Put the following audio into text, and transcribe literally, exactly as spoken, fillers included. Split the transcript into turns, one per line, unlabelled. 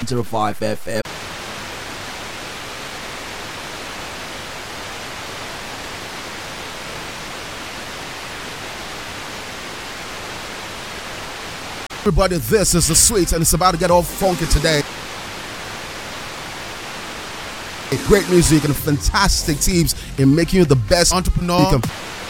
zero five F M.
Everybody, this is The Sweet, and it's about to get all funky today. Great music and fantastic teams in making you the best entrepreneur you can